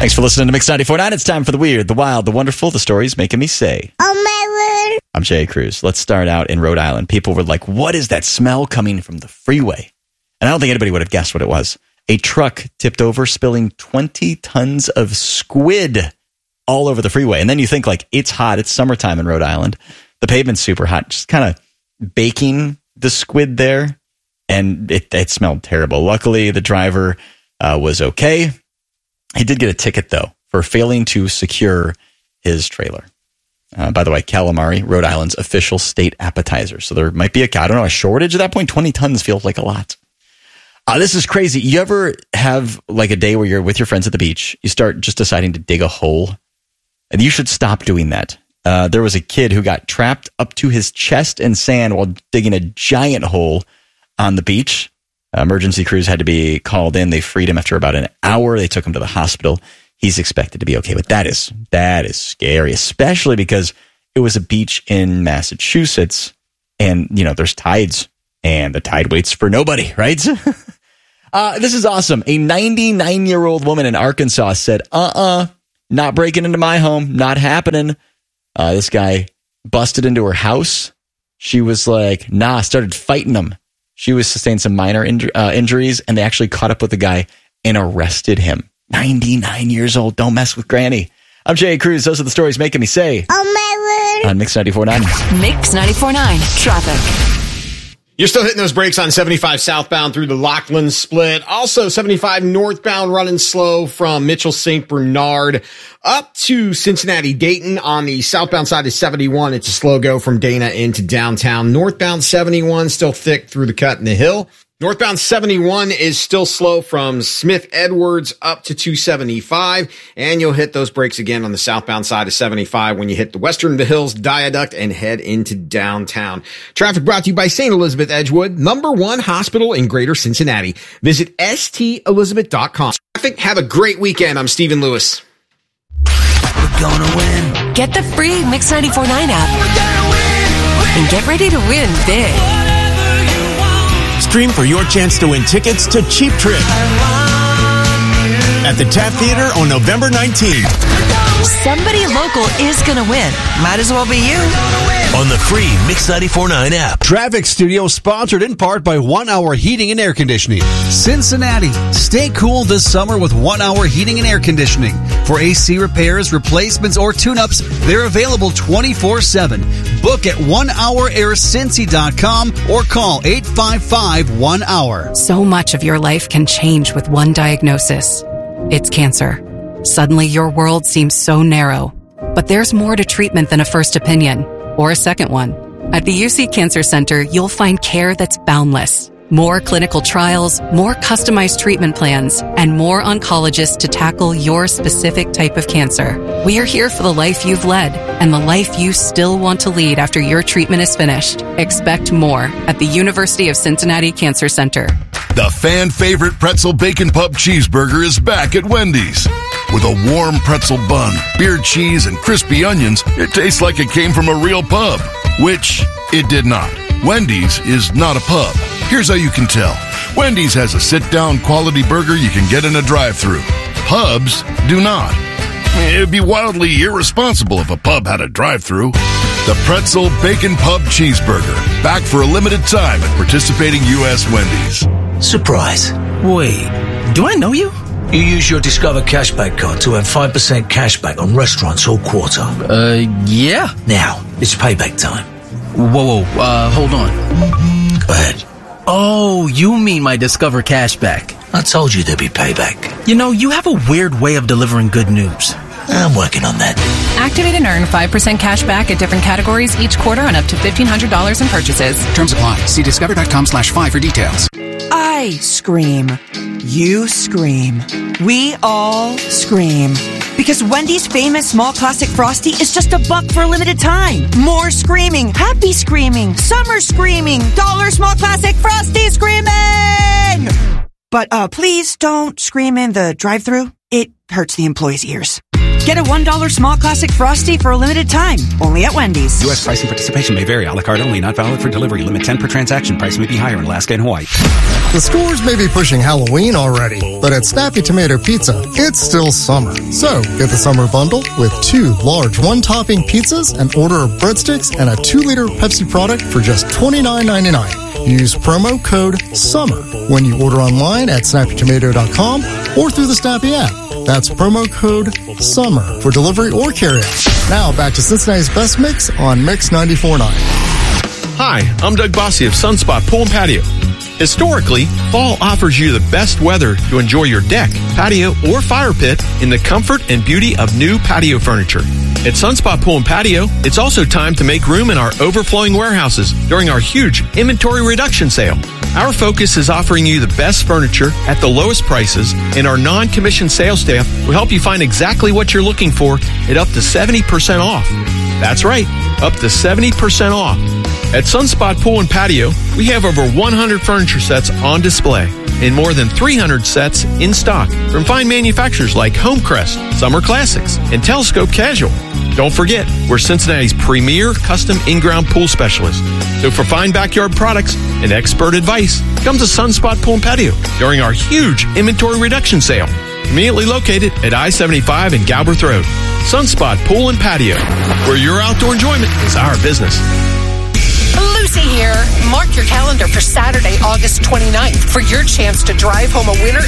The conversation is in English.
Thanks for listening to Mix 94.9. It's time for the weird, the wild, the wonderful, the stories making me say. Oh, my word. I'm Jay Cruz. Let's start out in Rhode Island. People were like, what is that smell coming from the freeway? And I don't think anybody would have guessed what it was. A truck tipped over, spilling 20 tons of squid all over the freeway. And then you think, like, it's hot. It's summertime in Rhode Island. The pavement's super hot. Just kind of baking the squid there. And it smelled terrible. Luckily, the driver was okay. He did get a ticket, though, for failing to secure his trailer. By the way, calamari, Rhode Island's official state appetizer. So there might be a shortage at that point. 20 tons feels like a lot. This is crazy. You ever have like a day where you're with your friends at the beach, you start just deciding to dig a hole? And you should stop doing that. There was a kid who got trapped up to his chest in sand while digging a giant hole on the beach. Emergency crews had to be called in. They freed him after about an hour. They took him to the hospital. He's expected to be okay, but that is scary, especially because it was a beach in Massachusetts, and there's tides, and the tide waits for nobody, right? This is awesome. A 99-year-old woman in Arkansas said, not breaking into my home, not happening. This guy busted into her house. She was like, started fighting him. She was sustained some minor injuries, and they actually caught up with the guy and arrested him. 99 years old. Don't mess with Granny. I'm Jay Cruz. Those are the stories making me say. Oh, my word. On Mix 94.9. Mix 94.9. Traffic. You're still hitting those brakes on 75 southbound through the Lockland split. Also, 75 northbound running slow from Mitchell St. Bernard up to Cincinnati Dayton. On the southbound side of 71, it's a slow go from Dana into downtown. Northbound 71 still thick through the cut in the hill. Northbound 71 is still slow from Smith Edwards up to 275, and you'll hit those brakes again on the southbound side of 75 when you hit the Western the Hills Viaduct and head into downtown. Traffic brought to you by St. Elizabeth Edgewood, #1 hospital in Greater Cincinnati. Visit stelizabeth.com. Traffic, have a great weekend. I'm Stephen Lewis. We're gonna win. Get the free Mix 94.9 app and get ready to win big. Stream for your chance to win tickets to Cheap Trick at the Taft Theater on November 19th. Somebody local is going to win. Might as well be you. On the free Mix 94.9 app. Traffic Studio sponsored in part by 1 Hour Heating and Air Conditioning. Cincinnati, stay cool this summer with 1 Hour Heating and Air Conditioning. For AC repairs, replacements, or tune-ups, they're available 24/7. Book at onehouraircincy.com or call 855-1HOUR. So much of your life can change with one diagnosis. It's cancer. Suddenly your world seems so narrow. But there's more to treatment than a first opinion or a second one. At the UC Cancer Center, you'll find care that's boundless. More clinical trials, more customized treatment plans, and more oncologists to tackle your specific type of cancer. We are here for the life you've led and the life you still want to lead after your treatment is finished. Expect more at the University of Cincinnati Cancer Center. The fan favorite pretzel bacon pub cheeseburger is back at Wendy's. With a warm pretzel bun, beer cheese, and crispy onions, it tastes like it came from a real pub. Which it did not. Wendy's is not a pub. Here's how you can tell. Wendy's has a sit-down quality burger you can get in a drive-thru. Pubs do not. It'd be wildly irresponsible if a pub had a drive-thru. The Pretzel Bacon Pub Cheeseburger. Back for a limited time at participating U.S. Wendy's. Surprise. Wait, do I know you? You use your Discover Cashback card to earn 5% cashback on restaurants all quarter. Yeah. Now, it's payback time. Whoa, hold on. Go ahead. Oh, you mean my Discover Cashback. I told you there'd be payback. You know, you have a weird way of delivering good news. I'm working on that. Activate and earn 5% cash back at different categories each quarter on up to $1,500 in purchases. Terms apply. See discover.com/5 for details. I scream. You scream. We all scream. Because Wendy's famous small classic Frosty is just $1 for a limited time. More screaming, happy screaming, summer screaming, dollar small classic Frosty screaming! But please don't scream in the drive-thru. It hurts the employees' ears. Get a $1 small classic Frosty for a limited time, only at Wendy's. U.S. price and participation may vary. A la carte only, not valid for delivery. Limit 10 per transaction. Price may be higher in Alaska and Hawaii. The stores may be pushing Halloween already, but at Snappy Tomato Pizza, it's still summer. So, get the summer bundle with 2 large one-topping pizzas, an order of breadsticks, and a 2-liter Pepsi product for just $29.99. Use promo code SUMMER when you order online at snappytomato.com or through the Snappy app. That's promo code SUMMER for delivery or carryout. Now back to Cincinnati's Best Mix on Mix 94.9. Hi, I'm Doug Bossy of Sunspot Pool and Patio. Historically, fall offers you the best weather to enjoy your deck, patio, or fire pit in the comfort and beauty of new patio furniture. At Sunspot Pool and Patio, it's also time to make room in our overflowing warehouses during our huge inventory reduction sale. Our focus is offering you the best furniture at the lowest prices, and our non-commissioned sales staff will help you find exactly what you're looking for at up to 70% off. That's right, up to 70% off. At Sunspot Pool and Patio, we have over 100 furniture sets on display and more than 300 sets in stock from fine manufacturers like Homecrest, Summer Classics, and Telescope Casual. Don't forget, we're Cincinnati's premier custom in-ground pool specialist. So for fine backyard products and expert advice, come to Sunspot Pool and Patio during our huge inventory reduction sale. Conveniently located at I-75 and Galbraith Road. Sunspot Pool and Patio, where your outdoor enjoyment is our business. Lucy here. Mark your calendar for Saturday, August 29th for your chance to drive home a winner